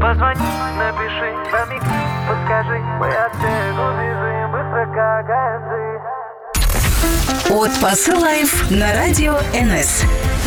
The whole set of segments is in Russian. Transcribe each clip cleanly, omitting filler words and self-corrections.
Позвони, напиши, промигни, подскажи, мы от всех убежим быстро, как АМЗ. От Басы Лайф на радио НС.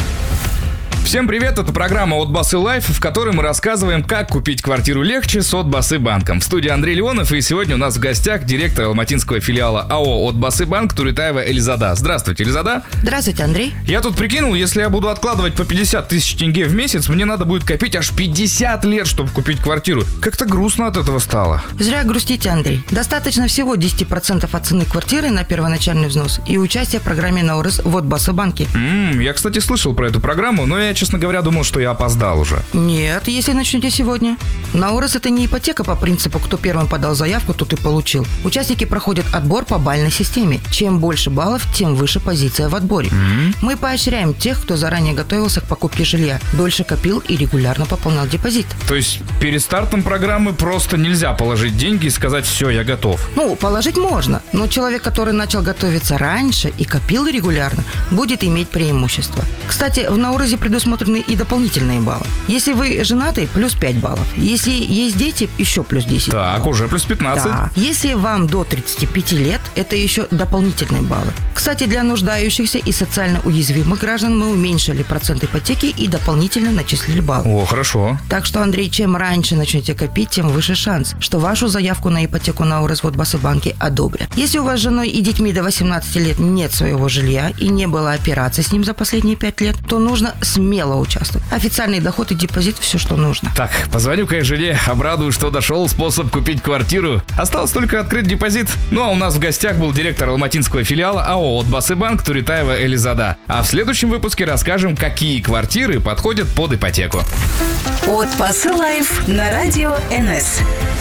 Всем привет, это программа «От Басы Лайф», в которой мы рассказываем, как купить квартиру легче с От Басы банком. В студии Андрей Леонов, и сегодня у нас в гостях директор алматинского филиала АО «От Басы банк» Туритаева Элизада. Здравствуйте, Элизада. Здравствуйте, Андрей. Я тут прикинул, если я буду откладывать по 50 тысяч тенге в месяц, мне надо будет копить аж 50 лет, чтобы купить квартиру. Как-то грустно от этого стало. Зря грустите, Андрей. Достаточно всего 10% от цены квартиры на первоначальный взнос и участие в программе «Наурыз» в От Басы банке. Я, кстати, слышал про эту программу, но я, честно говоря, думал, что я опоздал уже. Нет, если начнете сегодня. Наурыз — это не ипотека по принципу, кто первым подал заявку, тот и получил. Участники проходят отбор по бальной системе. Чем больше баллов, тем выше позиция в отборе. Мы поощряем тех, кто заранее готовился к покупке жилья, дольше копил и регулярно пополнял депозит. То есть перед стартом программы просто нельзя положить деньги и сказать: все, я готов. Положить можно, но человек, который начал готовиться раньше и копил регулярно, будет иметь преимущество. Кстати, в Наурузе предусмотрены и дополнительные баллы. Если вы женаты, плюс 5 баллов. Если есть дети, еще плюс 10 Так, баллов. уже плюс 15. Да. Если вам до 35 лет, это еще дополнительные баллы. Кстати, для нуждающихся и социально уязвимых граждан мы уменьшили процент ипотеки и дополнительно начислили баллы. О, хорошо. Так что, Андрей, чем раньше начнете копить, тем выше шанс, что вашу заявку на ипотеку Наурыз в От Басы банке одобрят. Если у вас с женой и детьми до 18 лет нет своего жилья и не было операций с ним за последние 5 лет, то нужно смело участвовать. Официальный доход и депозит – все, что нужно. Так, позвоню-ка я жене, обрадую, что дошел способ купить квартиру. Осталось только открыть депозит. Ну а у нас в гостях был директор алматинского филиала АО «От Басы банк» Туритаева Элизада. А в следующем выпуске расскажем, какие квартиры подходят под ипотеку. От Басы Лайф на радио НС.